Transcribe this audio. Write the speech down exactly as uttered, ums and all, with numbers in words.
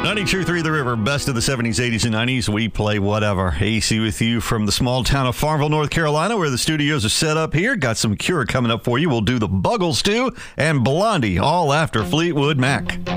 ninety-two point three The River, best of the seventies, eighties, and nineties. We play whatever. A C with you from the small town of Farmville, North Carolina, where the studios are set up here. Got some Cure coming up for you. We'll do the Buggles, too, and Blondie, all after Fleetwood Mac.